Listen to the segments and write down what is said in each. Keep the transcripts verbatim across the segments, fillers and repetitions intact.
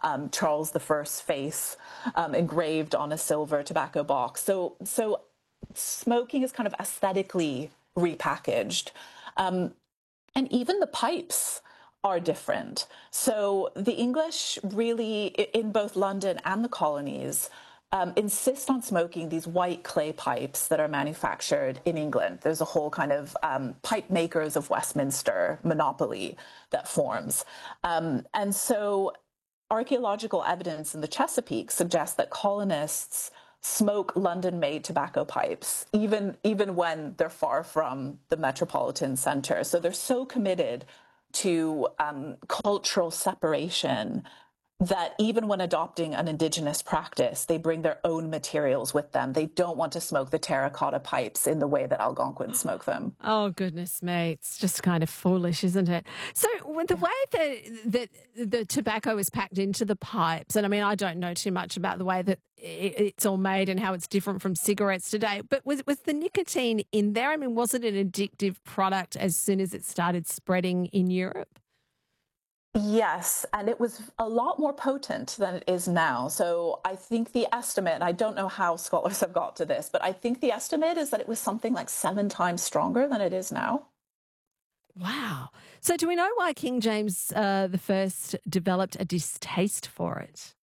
um, Charles the First's face um, engraved on a silver tobacco box. So, so smoking is kind of aesthetically repackaged. Um, and even the pipes are different. So the English really, in both London and the colonies, um, insist on smoking these white clay pipes that are manufactured in England. There's a whole kind of um, pipe makers of Westminster monopoly that forms. Um, and so archaeological evidence in the Chesapeake suggests that colonists smoke London-made tobacco pipes, even, even when they're far from the metropolitan center. So they're so committed to um, cultural separation that even when adopting an indigenous practice, they bring their own materials with them. They don't want to smoke the terracotta pipes in the way that Algonquins smoke them. Oh, goodness me. It's just kind of foolish, isn't it? So with the way that, that the tobacco is packed into the pipes, and I mean, I don't know too much about the way that it's all made and how it's different from cigarettes today, but was, was the nicotine in there? I mean, was it an addictive product as soon as it started spreading in Europe? Yes, and it was a lot more potent than it is now. So I think the estimate, and I don't know how scholars have got to this, but I think the estimate is that it was something like seven times stronger than it is now. Wow. So do we know why King James uh, the First developed a distaste for it?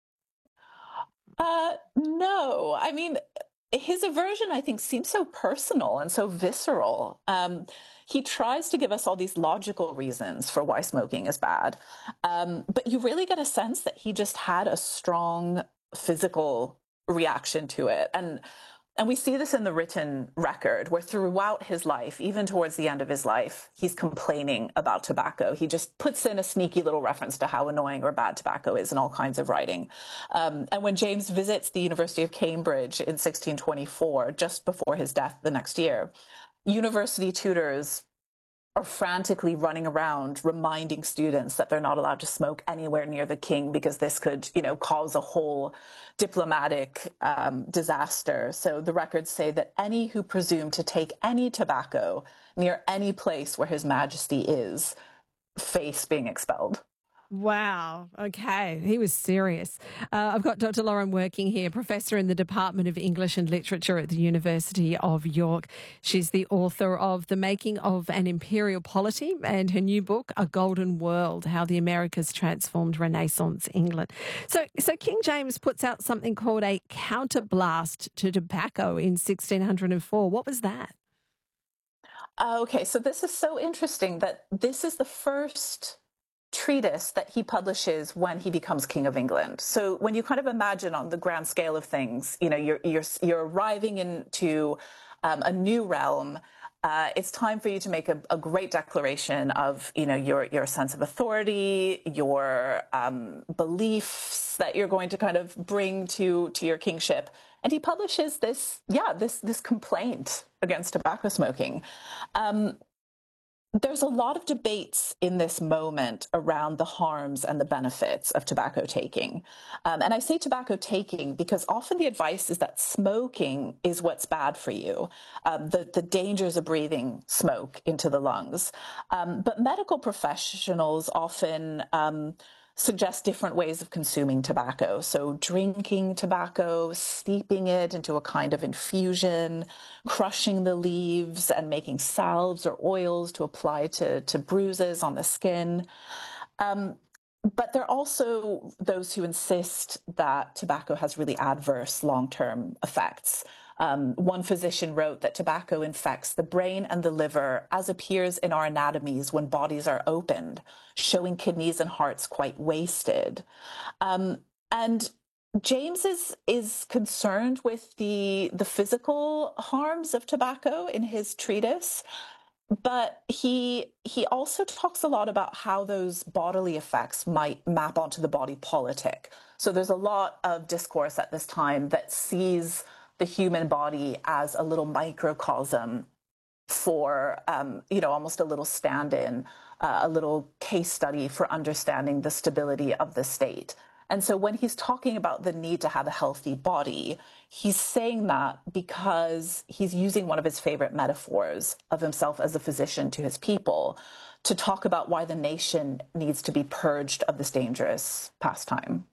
Uh, no, I mean, his aversion, I think, seems so personal and so visceral. Um, he tries to give us all these logical reasons for why smoking is bad. Um, but you really get a sense that he just had a strong physical reaction to it. And and we see this in the written record, where throughout his life, even towards the end of his life, he's complaining about tobacco. He just puts in a sneaky little reference to how annoying or bad tobacco is in all kinds of writing. Um, and when James visits the University of Cambridge in sixteen twenty-four, just before his death the next year, university tutors are frantically running around reminding students that they're not allowed to smoke anywhere near the king because this could, you know, cause a whole diplomatic um, disaster. So the records say that any who presume to take any tobacco near any place where His Majesty is face being expelled. Wow. Okay. He was serious. Uh, I've got Doctor Lauren Working here, professor in the Department of English and Literature at the University of York. She's the author of The Making of an Imperial Polity and her new book, A Golden World, How the Americas Transformed Renaissance England. So, so King James puts out something called a counterblast to tobacco in sixteen oh four. What was that? Okay, so this is so interesting that this is the first treatise that he publishes when he becomes King of England. So when you kind of imagine on the grand scale of things, you know, you're you're you're arriving into um, a new realm. Uh, it's time for you to make a, a great declaration of, you know, your your sense of authority, your um, beliefs that you're going to kind of bring to to your kingship. And he publishes this, yeah, this this complaint against tobacco smoking. Um, There's a lot of debates in this moment around the harms and the benefits of tobacco taking. Um, and I say tobacco taking because often the advice is that smoking is what's bad for you, um, the, the dangers of breathing smoke into the lungs. Um, but medical professionals often um, suggest different ways of consuming tobacco. So drinking tobacco, steeping it into a kind of infusion, crushing the leaves and making salves or oils to apply to, to bruises on the skin. Um, but there are also those who insist that tobacco has really adverse long-term effects. Um, one physician wrote that tobacco infects the brain and the liver, as appears in our anatomies when bodies are opened, showing kidneys and hearts quite wasted. Um, and James is is concerned with the the physical harms of tobacco in his treatise, but he he also talks a lot about how those bodily effects might map onto the body politic. So there's a lot of discourse at this time that sees the human body as a little microcosm for, um, you know, almost a little stand-in, uh, a little case study for understanding the stability of the state. And so when he's talking about the need to have a healthy body, he's saying that because he's using one of his favorite metaphors of himself as a physician to his people to talk about why the nation needs to be purged of this dangerous pastime.